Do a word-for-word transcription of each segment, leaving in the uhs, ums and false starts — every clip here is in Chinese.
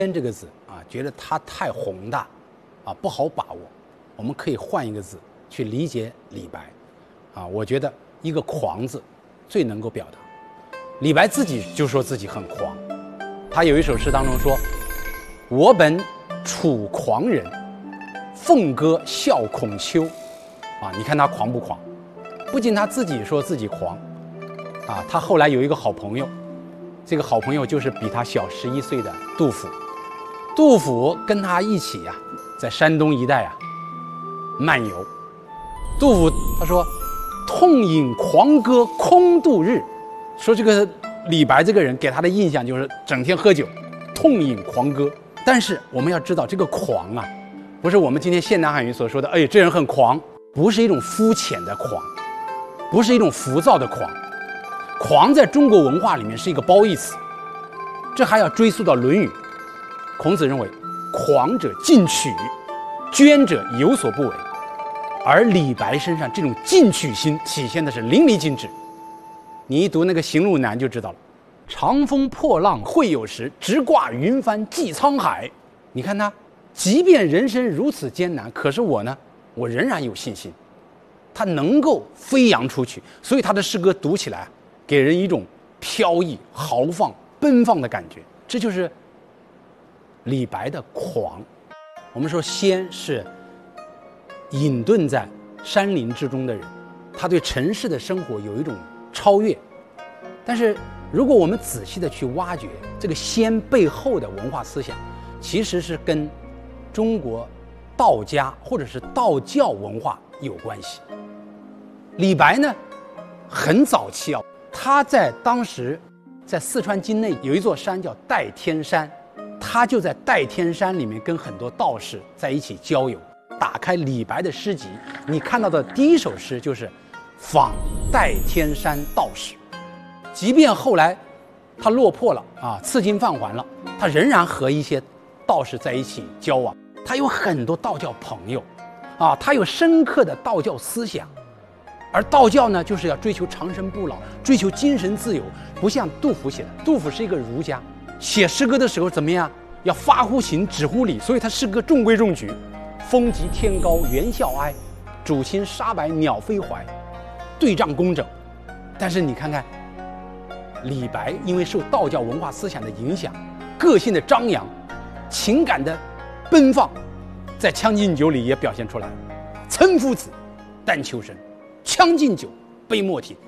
先这个字啊，觉得它太宏大，啊不好把握。我们可以换一个字去理解李白，啊，我觉得一个狂字最能够表达。李白自己就说自己很狂，他有一首诗当中说：“我本楚狂人，凤歌笑孔丘。”啊，你看他狂不狂？不仅他自己说自己狂，啊，他后来有一个好朋友，这个好朋友就是比他小十一岁的杜甫。杜甫跟他一起呀、啊，在山东一带啊漫游。杜甫他说：“痛饮狂歌空度日。”说这个李白这个人给他的印象就是整天喝酒，痛饮狂歌。但是我们要知道，这个狂啊，不是我们今天现代汉语所说的“哎，这人很狂”，不是一种肤浅的狂，不是一种浮躁的狂。狂在中国文化里面是一个褒义词，这还要追溯到《论语》。孔子认为，狂者进取，捐者有所不为。而李白身上这种进取心体现的是淋漓尽致。你一读那个《行路难》就知道了：“长风破浪会有时，直挂云帆济沧海。”你看他，即便人生如此艰难，可是我呢，我仍然有信心，他能够飞扬出去。所以他的诗歌读起来，给人一种飘逸、豪放、奔放的感觉。这就是李白的狂。我们说仙是隐遁在山林之中的人，他对尘世的生活有一种超越。但是如果我们仔细的去挖掘这个仙背后的文化思想，其实是跟中国道家或者是道教文化有关系。李白呢，很早期啊，他在当时在四川境内有一座山叫代天山，他就在代天山里面跟很多道士在一起交友。打开李白的诗集，你看到的第一首诗就是访代天山道士。即便后来他落魄了啊，赐金放还了，他仍然和一些道士在一起交往。他有很多道教朋友啊，他有深刻的道教思想。而道教呢，就是要追求长生不老，追求精神自由，不像杜甫写的。杜甫是一个儒家，写诗歌的时候怎么样？要发乎情，止乎礼，所以他诗歌中规中矩。风急天高猿啸哀，渚清沙白鸟飞怀，对仗工整。但是你看看李白，因为受道教文化思想的影响，个性的张扬，情感的奔放，在《将进酒》里也表现出来了。岑夫子，但求生，将进酒，杯莫停。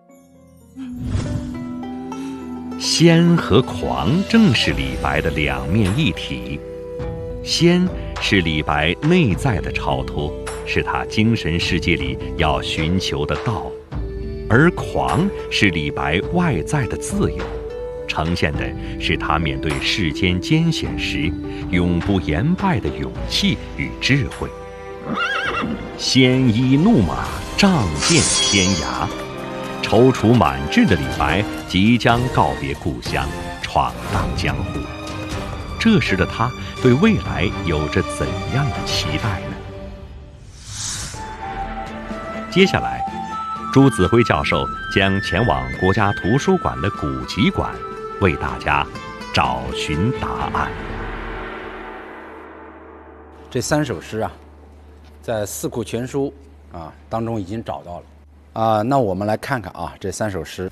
仙和狂正是李白的两面一体。仙是李白内在的超脱，是他精神世界里要寻求的道；而狂是李白外在的自由，呈现的是他面对世间艰险时永不言败的勇气与智慧。鲜衣怒马，仗剑天涯，踌躇满志的李白即将告别故乡，闯荡江湖。这时的他对未来有着怎样的期待呢？接下来，朱子辉教授将前往国家图书馆的古籍馆，为大家找寻答案。 这三首诗啊，在《四库全书》啊当中已经找到了啊。那我们来看看啊，这三首诗。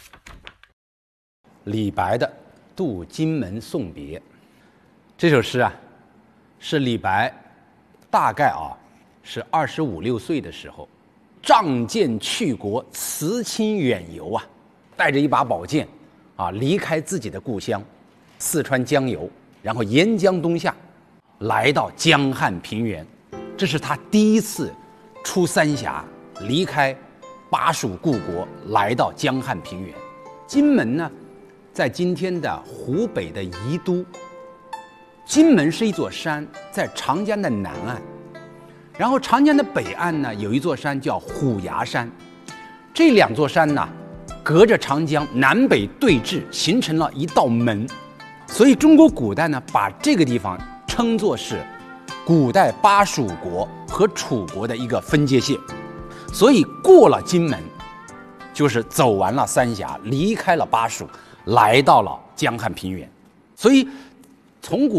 李白的《渡荆门送别》这首诗啊，是李白大概啊是二十五六岁的时候，仗剑去国，辞亲远游啊，带着一把宝剑啊，离开自己的故乡四川江油，然后沿江东下，来到江汉平原。这是他第一次出三峡，离开巴蜀故国，来到江汉平原。荆门呢，在今天的湖北的宜都。荆门是一座山，在长江的南岸，然后长江的北岸呢，有一座山叫虎牙山。这两座山呢，隔着长江南北对峙，形成了一道门。所以中国古代呢，把这个地方称作是古代巴蜀国和楚国的一个分界线。所以过了荆门，就是走完了三峡，离开了巴蜀，来到了江汉平原。所以从古